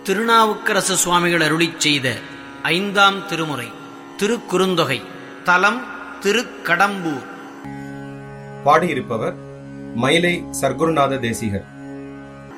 திருநாவுக்கரசு சுவாமிகள் அருளிச் செய்த 5ஆம் திருமுறை திருக்குறுந்தொகை. தலம் திருக்கடம்பூர். பாடியிருப்பவர் மயிலை சர்க்குருநாத தேசிகர்.